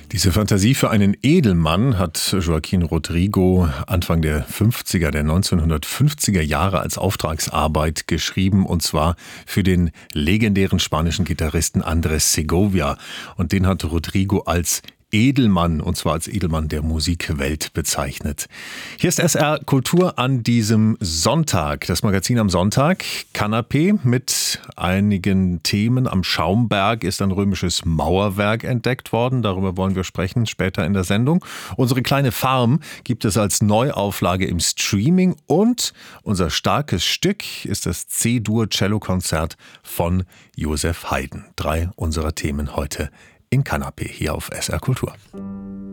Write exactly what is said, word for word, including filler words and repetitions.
Diese Fantasie für einen Edelmann hat Joaquín Rodrigo Anfang der fünfziger, der neunzehnhundertfünfziger Jahre als Auftragsarbeit geschrieben, und zwar für den legendären spanischen Gitarristen Andrés Segovia. Und den hat Rodrigo als Edelmann, und zwar als Edelmann der Musikwelt bezeichnet. Hier ist S R Kultur an diesem Sonntag, das Magazin am Sonntag. Kanapé mit einigen Themen. Am Schaumberg ist ein römisches Mauerwerk entdeckt worden. Darüber wollen wir sprechen später in der Sendung. Unsere kleine Farm gibt es als Neuauflage im Streaming, und unser starkes Stück ist das C-Dur-Cello-Konzert von Joseph Haydn. Drei unserer Themen heute in Kanapé hier auf S R Kultur.